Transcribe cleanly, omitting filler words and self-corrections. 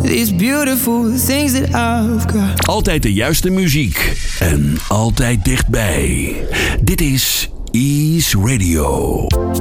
these beautiful things that I've got. Altijd de juiste muziek en altijd dichtbij. Dit is Ease Radio.